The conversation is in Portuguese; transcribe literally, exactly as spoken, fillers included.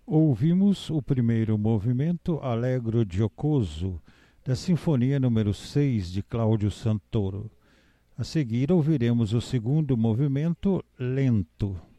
Ouvimos o primeiro movimento Allegro Giocoso, da Sinfonia número seis de Cláudio Santoro. A seguir ouviremos o segundo movimento Lento.